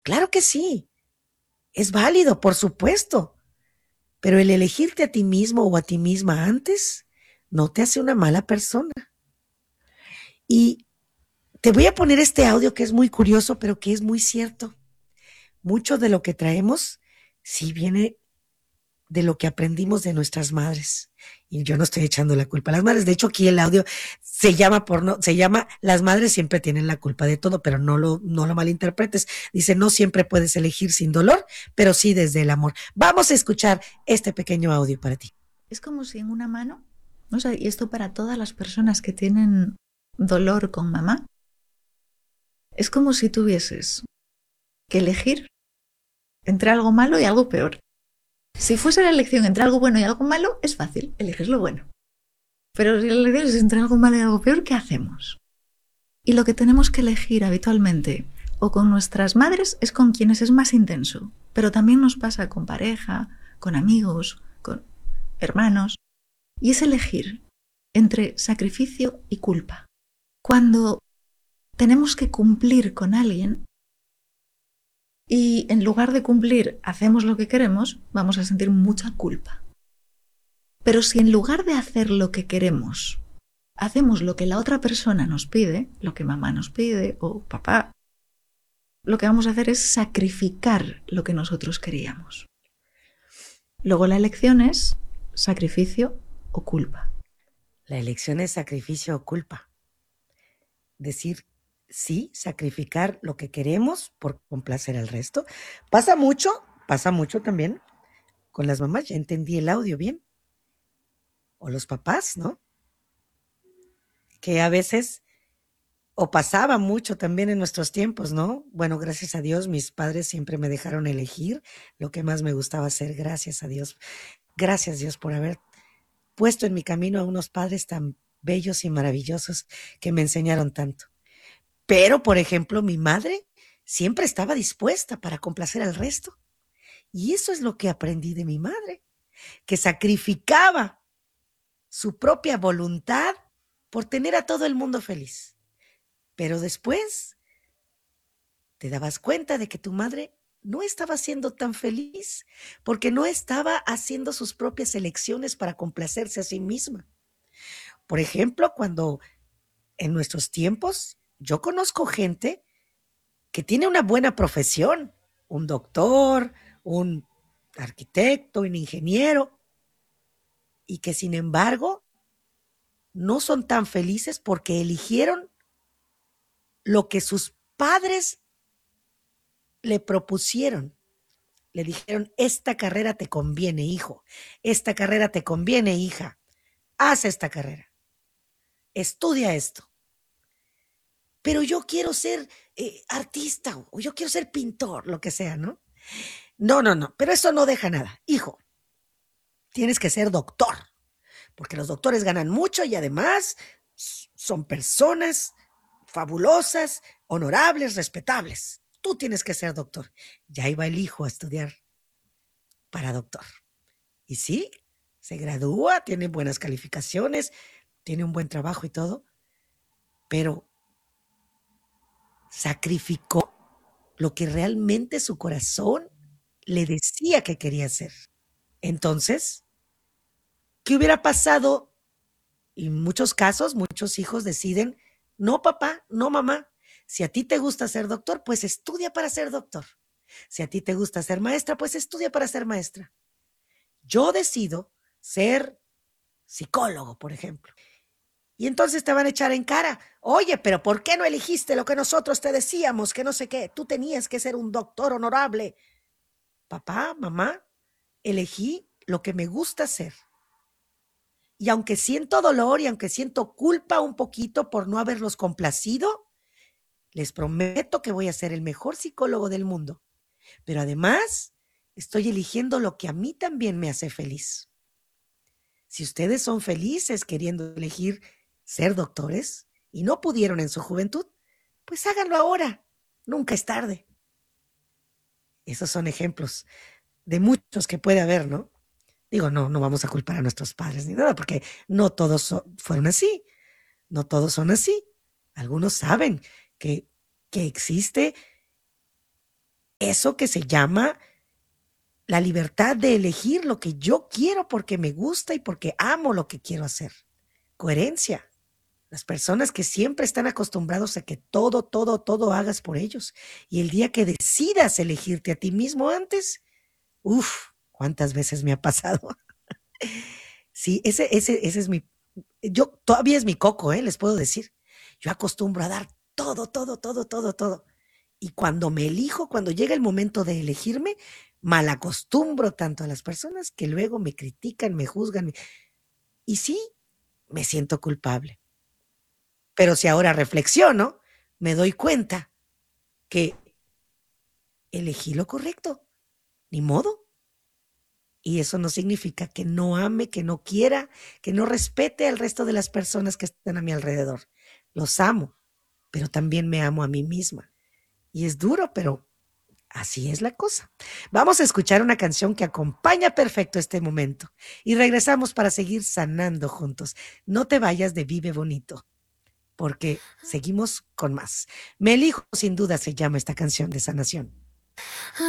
Claro que sí, es válido, por supuesto, pero el elegirte a ti mismo o a ti misma antes no te hace una mala persona. Y te voy a poner este audio que es muy curioso, pero que es muy cierto. Mucho de lo que traemos sí viene de lo que aprendimos de nuestras madres. Y yo no estoy echando la culpa a las madres. De hecho, aquí el audio se llama Las madres siempre tienen la culpa de todo, pero no lo malinterpretes. Dice, no siempre puedes elegir sin dolor, pero sí desde el amor. Vamos a escuchar este pequeño audio para ti. Es como si en una mano, o sea, y esto para todas las personas que tienen dolor con mamá, es como si tuvieses que elegir entre algo malo y algo peor. Si fuese la elección entre algo bueno y algo malo, es fácil, eliges lo bueno. Pero si la elección es entre algo malo y algo peor, ¿qué hacemos? Y lo que tenemos que elegir habitualmente, o con nuestras madres, es con quienes es más intenso. Pero también nos pasa con pareja, con amigos, con hermanos. Y es elegir entre sacrificio y culpa. Cuando tenemos que cumplir con alguien y en lugar de cumplir hacemos lo que queremos, vamos a sentir mucha culpa. Pero si en lugar de hacer lo que queremos, hacemos lo que la otra persona nos pide, lo que mamá nos pide o papá, lo que vamos a hacer es sacrificar lo que nosotros queríamos. Luego la elección es sacrificio o culpa. La elección es sacrificio o culpa. Decir sí, sacrificar lo que queremos por complacer al resto. Pasa mucho también con las mamás. Ya entendí el audio bien. O los papás, ¿no? Que a veces, o pasaba mucho también en nuestros tiempos, ¿no? Bueno, gracias a Dios, mis padres siempre me dejaron elegir lo que más me gustaba hacer. Gracias a Dios. Gracias Dios por haber puesto en mi camino a unos padres tan bellos y maravillosos que me enseñaron tanto. Pero, por ejemplo, mi madre siempre estaba dispuesta para complacer al resto. Y eso es lo que aprendí de mi madre, que sacrificaba su propia voluntad por tener a todo el mundo feliz. Pero después te dabas cuenta de que tu madre no estaba siendo tan feliz porque no estaba haciendo sus propias elecciones para complacerse a sí misma. Por ejemplo, cuando en nuestros tiempos yo conozco gente que tiene una buena profesión, un doctor, un arquitecto, un ingeniero, y que sin embargo no son tan felices porque eligieron lo que sus padres le propusieron. Le dijeron, esta carrera te conviene, hijo, esta carrera te conviene, hija, haz esta carrera, estudia esto. Pero yo quiero ser artista o yo quiero ser pintor, lo que sea, ¿no? No, pero eso no deja nada. Hijo, tienes que ser doctor, porque los doctores ganan mucho y además son personas fabulosas, honorables, respetables. Tú tienes que ser doctor. Ya iba el hijo a estudiar para doctor. Y sí, se gradúa, tiene buenas calificaciones, tiene un buen trabajo y todo, pero sacrificó lo que realmente su corazón le decía que quería hacer. Entonces, ¿qué hubiera pasado? Y en muchos casos, muchos hijos deciden, no papá, no mamá, si a ti te gusta ser doctor, pues estudia para ser doctor. Si a ti te gusta ser maestra, pues estudia para ser maestra. Yo decido ser psicólogo, por ejemplo. Y entonces te van a echar en cara, oye, pero ¿por qué no elegiste lo que nosotros te decíamos, que no sé qué? Tú tenías que ser un doctor honorable. Papá, mamá, elegí lo que me gusta hacer. Y aunque siento dolor y aunque siento culpa un poquito por no haberlos complacido, les prometo que voy a ser el mejor psicólogo del mundo. Pero además, estoy eligiendo lo que a mí también me hace feliz. Si ustedes son felices queriendo elegir ser doctores y no pudieron en su juventud, pues háganlo ahora. Nunca es tarde. Esos son ejemplos de muchos que puede haber, ¿no? Digo, no vamos a culpar a nuestros padres ni nada, porque no todos fueron así. No todos son así. Algunos saben que existe eso que se llama la libertad de elegir lo que yo quiero porque me gusta y porque amo lo que quiero hacer. Coherencia. Las personas que siempre están acostumbrados a que todo, todo, todo hagas por ellos. Y el día que decidas elegirte a ti mismo antes, uff, ¿cuántas veces me ha pasado? Sí, ese es mi, yo todavía es mi coco, les puedo decir. Yo acostumbro a dar todo, todo, todo, todo, todo. Y cuando me elijo, cuando llega el momento de elegirme, malacostumbro tanto a las personas que luego me critican, me juzgan. Y sí, me siento culpable. Pero si ahora reflexiono, me doy cuenta que elegí lo correcto. Ni modo. Y eso no significa que no ame, que no quiera, que no respete al resto de las personas que están a mi alrededor. Los amo, pero también me amo a mí misma. Y es duro, pero así es la cosa. Vamos a escuchar una canción que acompaña perfecto este momento y regresamos para seguir sanando juntos. No te vayas de Vive Bonito, porque seguimos con más. Me elijo, sin duda se llama esta canción de sanación.